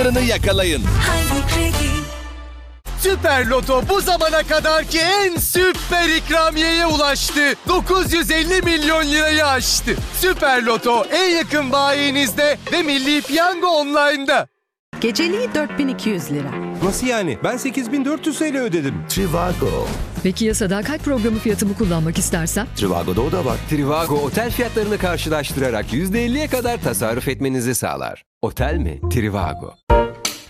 yakalayın. Süper Loto bu zamana kadarki en süper ikramiyeye ulaştı. 950 milyon lirayı aştı. Süper Loto en yakın bayinizde ve Milli Piyango Online'da. Geceliği 4200 lira. Nasıl yani? Ben 8400 TL ödedim. Trivago. Peki ya sadakat programı fiyatımı kullanmak istersem? Trivago'da o da var. Trivago otel fiyatlarını karşılaştırarak %50'ye kadar tasarruf etmenizi sağlar. Otel mi? Trivago.